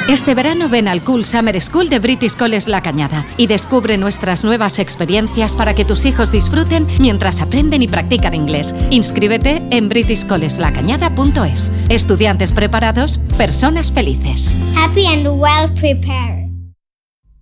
Este verano ven al Cool Summer School de British College La Cañada y descubre nuestras nuevas experiencias para que tus hijos disfruten mientras aprenden y practican inglés. Inscríbete en britishcollegelacañada.es. Estudiantes preparados, personas felices. Happy and well prepared.